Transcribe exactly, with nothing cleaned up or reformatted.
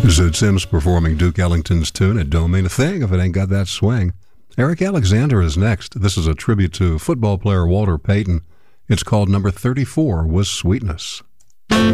Zoot Sims performing Duke Ellington's tune. It don't mean a thing if it ain't got that swing. Eric Alexander is next. This is a tribute to football player Walter Payton. It's called Number thirty-four Was Sweetness.